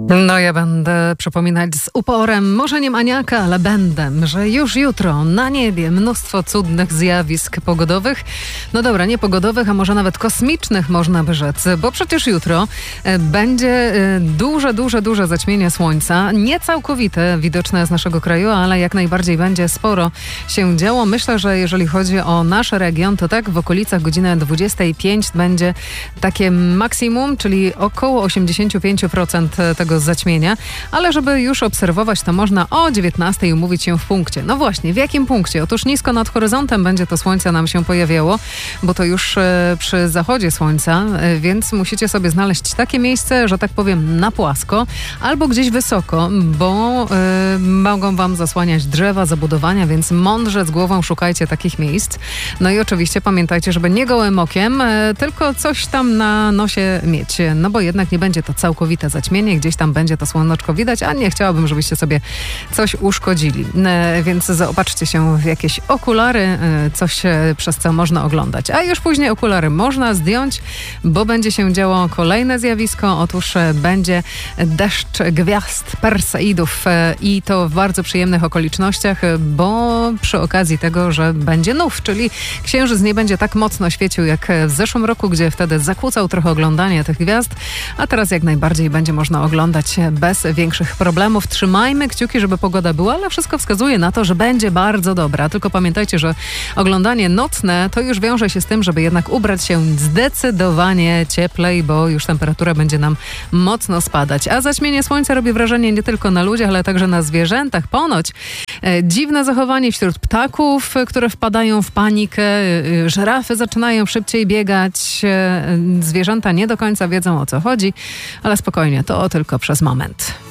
No ja będę przypominać z uporem, może nie maniaka, ale będę, że już jutro na niebie mnóstwo cudnych zjawisk pogodowych. No dobra, nie pogodowych, a może nawet kosmicznych można by rzec, bo przecież jutro będzie duże zaćmienie słońca. Nie całkowite widoczne z naszego kraju, ale jak najbardziej będzie sporo się działo. Myślę, że jeżeli chodzi o nasz region, to tak w okolicach godziny 25 będzie takie maksimum, czyli około 85% tego zaćmienia, ale żeby już obserwować, to można o 19 umówić się w punkcie. No właśnie, w jakim punkcie? Otóż nisko nad horyzontem będzie to słońce nam się pojawiało, bo to już przy zachodzie słońca, więc musicie sobie znaleźć takie miejsce, że tak powiem na płasko, albo gdzieś wysoko, bo mogą wam zasłaniać drzewa, zabudowania, więc mądrze z głową szukajcie takich miejsc. No i oczywiście pamiętajcie, żeby nie gołym okiem, tylko coś tam na nosie mieć, no bo jednak nie będzie to całkowite zaćmienie, gdzieś tam będzie to słoneczko widać, a nie chciałabym, żebyście sobie coś uszkodzili. Więc zaopatrzcie się w jakieś okulary, coś przez co można oglądać. A już później okulary można zdjąć, bo będzie się działo kolejne zjawisko. Otóż będzie deszcz gwiazd Perseidów i to w bardzo przyjemnych okolicznościach, bo przy okazji tego, że będzie nów, czyli księżyc nie będzie tak mocno świecił jak w zeszłym roku, gdzie wtedy zakłócał trochę oglądanie tych gwiazd, a teraz jak najbardziej będzie można oglądać bez większych problemów. Trzymajmy kciuki, żeby pogoda była, ale wszystko wskazuje na to, że będzie bardzo dobra. Tylko pamiętajcie, że oglądanie nocne to już wiąże się z tym, żeby jednak ubrać się zdecydowanie cieplej, bo już temperatura będzie nam mocno spadać. A zaćmienie słońca robi wrażenie nie tylko na ludziach, ale także na zwierzętach. Ponoć dziwne zachowanie wśród ptaków, które wpadają w panikę, żyrafy zaczynają szybciej biegać, zwierzęta nie do końca wiedzą, o co chodzi, ale spokojnie, to tylko przez moment.